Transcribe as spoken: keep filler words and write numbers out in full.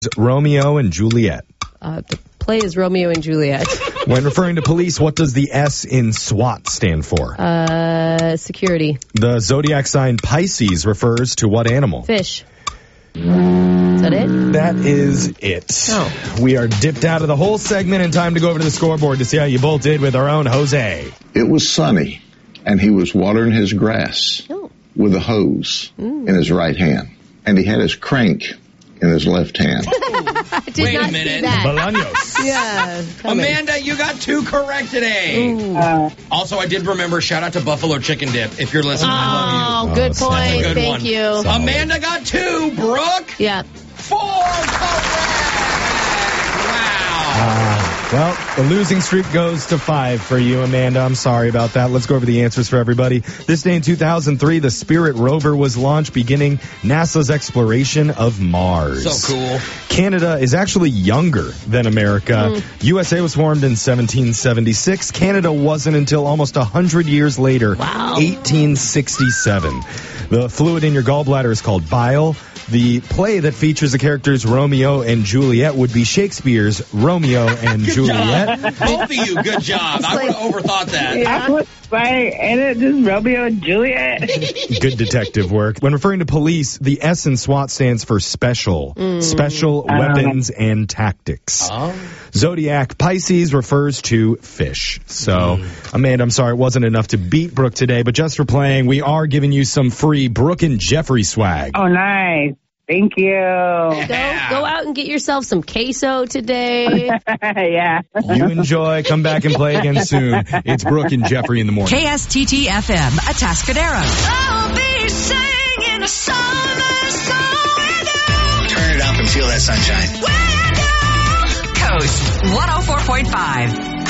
Romeo and Juliet. Uh, the play is Romeo and Juliet. When referring to police, what does the S in SWAT stand for? Uh, security. The zodiac sign Pisces refers to what animal? Fish. Is that it? That is it. Oh. We are dipped out of the whole segment and time to go over to the scoreboard to see how you both did with our own Jose. It was sunny, and he was watering his grass Oh. with a hose Mm. in his right hand, and he had his crank in his left hand. I did Wait a not see minute. that. Bolaños. Yeah. coming. Amanda, you got two correct today. Ooh. Also, I did remember, shout out to Buffalo Chicken Dip. If you're listening, I love Oh, Oh, good that's a point. good Thank one. you. So- Amanda got two. Brooke, Yeah. four correct. Wow. Uh, well, the losing streak goes to five for you, Amanda. I'm sorry about that. Let's go over the answers for everybody. This day in two thousand three, the Spirit rover was launched, beginning NASA's exploration of Mars. So cool. Canada is actually younger than America. U S A was formed in seventeen seventy-six. Canada wasn't until almost one hundred years later, Wow. eighteen sixty-seven. The fluid in your gallbladder is called bile. The play that features the characters Romeo and Juliet would be Shakespeare's Romeo and Good Juliet. job. Both of you, good job. I would have overthought that. Yeah, I was like, ain't it just Romeo and Juliet? Good detective work. When referring to police, the S in SWAT stands for special. Special weapons and tactics. Oh. Zodiac Pisces refers to fish. So, Amanda, I'm sorry it wasn't enough to beat Brooke today, but just for playing, we are giving you some free Brooke and Jeffrey swag. Oh, nice. Thank you. Go, go out and get yourself some queso today. Yeah. You enjoy. Come back and play again soon. It's Brooke and Jeffrey in the morning. K S T T F M, Atascadero. I'll be singing a summer song with you. Turn it up and feel that sunshine. Where you go. Coast one oh four point five.